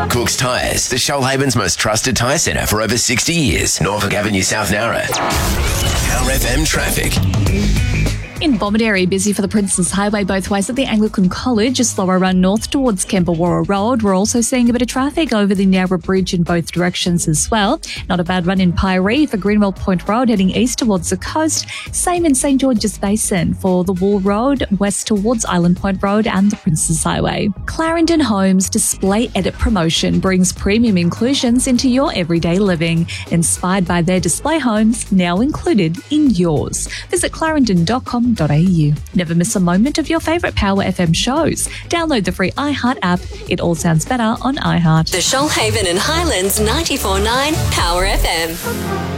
Cook's Tyres, the Shoalhaven's most trusted tyre centre for over 60 years. Norfolk Avenue, South Nowra. Power FM traffic. In Bomaderry, busy for the Princes Highway both ways at the Anglican College, a slower run north towards Kemperwarra Road. We're also seeing a bit of traffic over the Narra Bridge in both directions as well. Not a bad run in Pyrie for Greenwell Point Road heading east towards the coast. Same in St George's Basin for the Wool Road, west towards Island Point Road and the Princes Highway. Clarendon Homes Display Edit promotion brings premium inclusions into your everyday living. Inspired by their display homes, now included in yours. Visit clarendon.com. Never miss a moment of your favourite Power FM shows. Download the free iHeart app. It all sounds better on iHeart. The Shoalhaven and Highlands 94.9 Power FM.